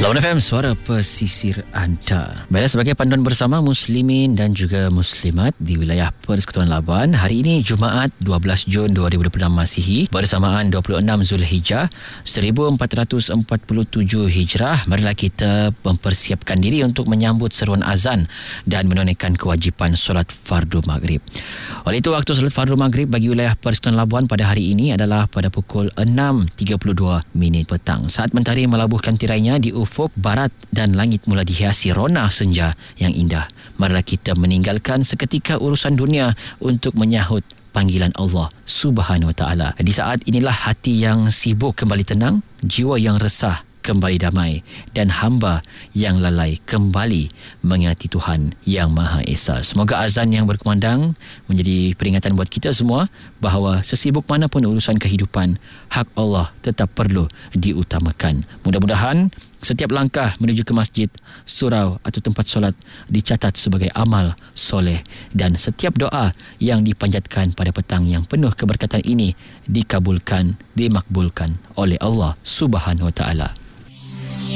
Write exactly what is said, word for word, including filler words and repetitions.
Lawan F M, suara pesisir anda. Baiklah, sebagai panduan bersama muslimin dan juga muslimat di wilayah Persekutuan Labuan, hari ini Jumaat dua belas Jun dua ribu dua puluh enam Masihi bersamaan dua puluh enam Zulhijjah seribu empat ratus empat puluh tujuh Hijrah. Marilah kita mempersiapkan diri untuk menyambut seruan azan dan menunaikan kewajipan solat fardu maghrib. Oleh itu, waktu solat fardu maghrib bagi wilayah Persekutuan Labuan pada hari ini adalah pada pukul enam tiga puluh dua minit petang. Saat mentari melabuhkan tirainya di ufuk barat dan langit mula dihiasi rona senja yang indah, marilah kita meninggalkan seketika urusan dunia untuk menyahut panggilan Allah Subhanahu Wa Taala. Di saat inilah hati yang sibuk kembali tenang, jiwa yang resah kembali damai, dan hamba yang lalai kembali mengingati Tuhan Yang Maha Esa. Semoga azan yang berkumandang menjadi peringatan buat kita semua bahawa sesibuk manapun urusan kehidupan, hak Allah tetap perlu diutamakan. Mudah-mudahan setiap langkah menuju ke masjid, surau atau tempat solat dicatat sebagai amal soleh, dan setiap doa yang dipanjatkan pada petang yang penuh keberkatan ini dikabulkan, dimakbulkan oleh Allah Subhanahu Wa Taala.